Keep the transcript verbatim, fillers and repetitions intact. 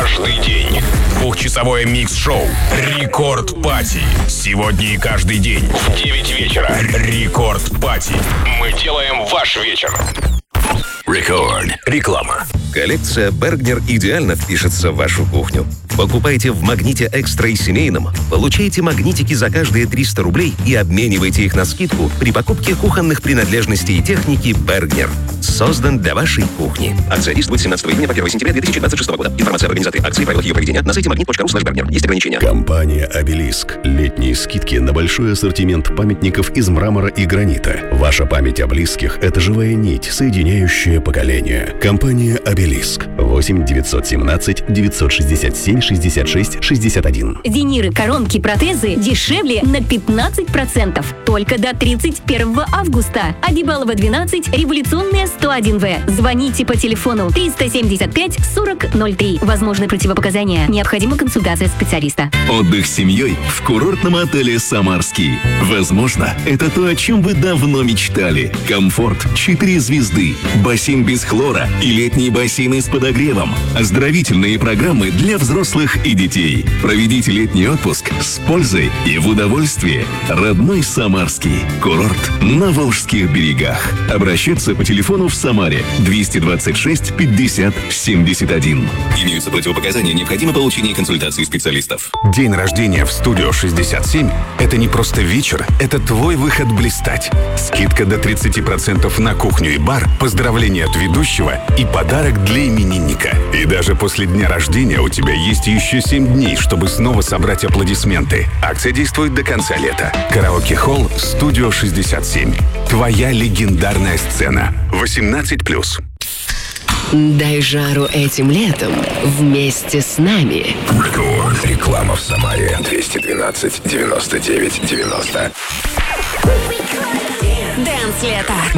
каждый день. Двухчасовое микс-шоу «Рекорд Пати». Сегодня и каждый день в девять вечера. «Рекорд Пати». Мы делаем ваш вечер. Рекорд. Реклама. Коллекция Bergner идеально впишется в вашу кухню. Покупайте в «Магните Экстра» и семейном, получайте магнитики за каждые триста рублей и обменивайте их на скидку при покупке кухонных принадлежностей и техники Bergner. Создан для вашей кухни. Акция действует с семнадцатого июня по первое сентября две тысячи двадцать шестого года. Информация об организации акции и правилах ее проведения на сайте магнит точка ру слэш бергнер. Есть ограничения. Компания «Обелиск». Летние скидки на большой ассортимент памятников из мрамора и гранита. Ваша память о близких – это живая нить, соединяющая поколения. Компания «Обелиск». восемь девятьсот семнадцать девятьсот шестьдесят семь шестьдесят шесть шестьдесят один. Виниры, коронки, протезы дешевле на пятнадцать процентов. Только до тридцать первого августа. Адибалова двенадцать, Революционная сто один вэ. Звоните по телефону триста семьдесят пять сорок ноль три. Возможны противопоказания. Необходима консультация специалиста. Отдых с семьей в курортном отеле «Самарский». Возможно, это то, о чем вы давно мечтали. Комфорт, четыре звезды, бассейн без хлора и летние бассейны с подогревом. Оздоровительные программы для взрослых и детей. Проведите летний отпуск с пользой и в удовольствии. Родной Самарский. Курорт на Волжских берегах. Обращаться по телефону в Самаре двести двадцать шесть пятьдесят семьдесят один. Имеются противопоказания, необходимо получение консультации специалистов. День рождения в Студио шестьдесят семь – это не просто вечер, это твой выход блистать. Скидка до тридцать процентов на кухню и бар, поздравления от ведущего и подарок для именинника. И даже после дня рождения у тебя есть еще семь дней, чтобы снова собрать аплодисменты. Акция действует до конца лета. Караоке-холл «Студио шестьдесят семь». Твоя легендарная сцена. восемнадцать плюс. Дай жару этим летом вместе с нами. Рекорд. Реклама в Самаре. двести двенадцать девяносто девять девяносто. Дэнс лето.